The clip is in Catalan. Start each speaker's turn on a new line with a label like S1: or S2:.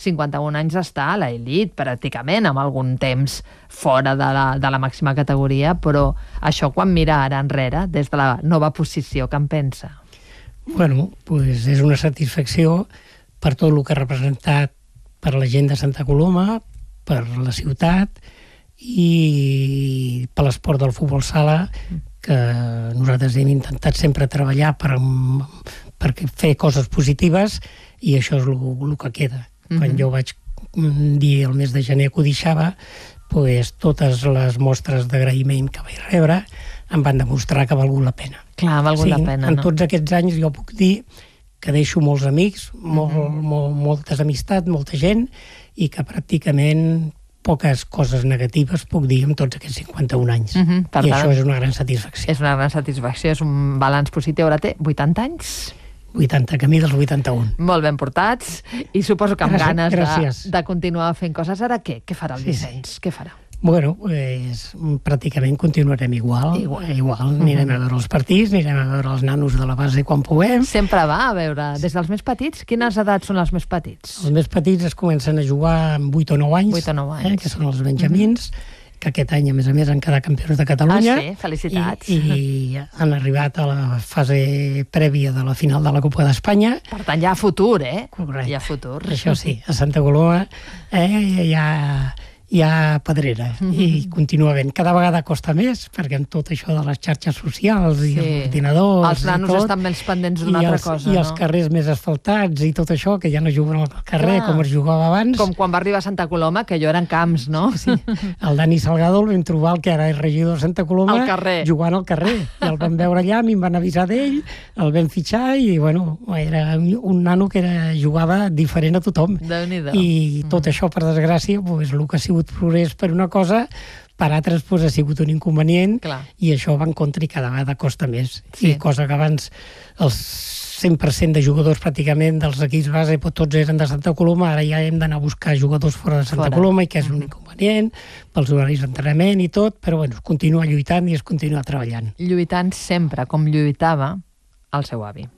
S1: 51 anys està a l'elit, pràcticament, amb algun temps fora de la màxima categoria, però això quan mira ara enrere, des de la nova posició, què en pensa?
S2: Bueno, pues és una satisfacció per tot el que ha representat per la gent de Santa Coloma, per la ciutat i per l'esport del futbol sala, que nosaltres hem intentat sempre treballar per fer coses positives, i això és el que queda. Quan jo vaig dir el mes de gener que ho deixava, pues, totes les mostres d'agraïment que vaig rebre em van demostrar que ha valgut la pena.
S1: Clar, ha valgut la pena,
S2: en tots aquests anys jo puc dir que deixo molts amics, moltes amistats, molta gent, i que pràcticament poques coses negatives puc dir en tots aquests 51 anys. I això és una gran satisfacció.
S1: És una gran satisfacció, és un balanç positiu. Ara té 80 anys?
S2: 80, camí dels 81.
S1: Molt ben portats, i suposo que amb ganes de continuar fent coses. Ara què? Què farà el Vicenç? Què farà?
S2: Bueno, pues, pràcticament continuarem igual. Anirem a veure els partits, anirem a veure els nanos de la base quan puguem.
S1: Sempre va a veure, des dels més petits? Quines edats són els més petits?
S2: Els més petits es comencen a jugar amb 8 o 9 anys,
S1: 8 o 9 anys.
S2: Que són els benjamins, que aquest any, a més, han quedat campions de Catalunya.
S1: Ah, sí? Felicitats.
S2: I han arribat a la fase prèvia de la final de la Copa d'Espanya.
S1: Per tant, hi ha futur,
S2: Correcte.
S1: Hi ha futur.
S2: Això sí, a Santa Coloma hi ha pedrera, i continua havent. Cada vegada costa més, perquè amb tot això de les xarxes socials i els ordinadors...
S1: Els nanos estan més pendents d'una altra cosa,
S2: I els carrers més asfaltats i tot això, que ja no juguen al carrer com es jugava abans.
S1: Com quan va arribar a Santa Coloma, que allò eren camps, no?
S2: Sí. El Dani Salgado el vam trobar, el que ara és regidor de Santa Coloma, jugant al carrer. I el vam veure allà, a mi em van avisar d'ell, el vam fitxar, i bueno, era un nano que jugava diferent a tothom.
S1: Déu-n'hi-do.
S2: I tot això, per desgràcia, el que ha sigut progrés per una cosa, per altres ha sigut un inconvenient. I això va en contra i cada vegada costa més. I cosa que abans els 100% de jugadors pràcticament dels equips base tots eren de Santa Coloma, ara ja hem d'anar a buscar jugadors fora de Santa Coloma, i que és un inconvenient pels horaris d'entrenament i tot, però bueno, es continua lluitant i es continua treballant.
S1: Lluitant sempre, com lluitava el seu avi.